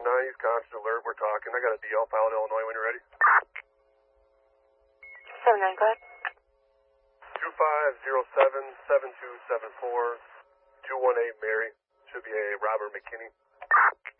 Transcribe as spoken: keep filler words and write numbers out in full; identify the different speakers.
Speaker 1: nine, East Conscious Alert. We're talking. I got a D L Pilot, Illinois, when you're ready.
Speaker 2: seven nine, go ahead.
Speaker 1: two five zero seven, seven two seven four, two one eight Mary. Should be a Robert McKinney.